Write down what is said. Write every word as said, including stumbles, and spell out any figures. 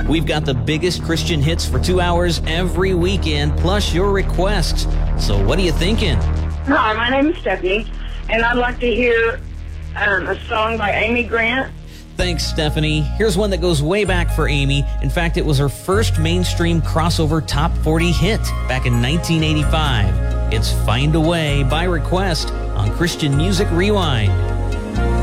We've got the biggest Christian hits for two hours every weekend, plus your requests. So what are you thinking? Hi, my name is Stephanie, and I'd like to hear um, a song by Amy Grant. Thanks, Stephanie. Here's one that goes way back for Amy. In fact, it was her first mainstream crossover top forty hit back in nineteen eighty-five. It's Find a Way by request on Christian Music Rewind.